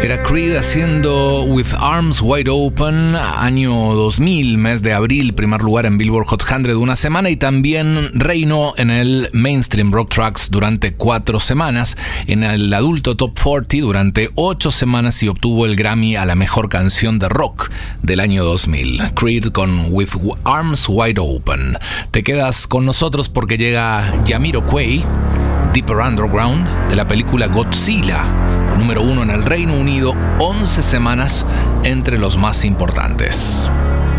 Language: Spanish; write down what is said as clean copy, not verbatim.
Era Creed haciendo With Arms Wide Open, año 2000, mes de abril, primer lugar en Billboard Hot 100 de una semana, y también reinó en el Mainstream Rock Tracks durante 4 semanas, en el adulto Top 40 durante 8 semanas y obtuvo el Grammy a la mejor canción de rock del año 2000. Creed con With Arms Wide Open. Te quedas con nosotros porque llega Jamiroquai, Deeper Underground, de la película Godzilla, número 1 en el Reino Unido, 11 semanas entre los más importantes.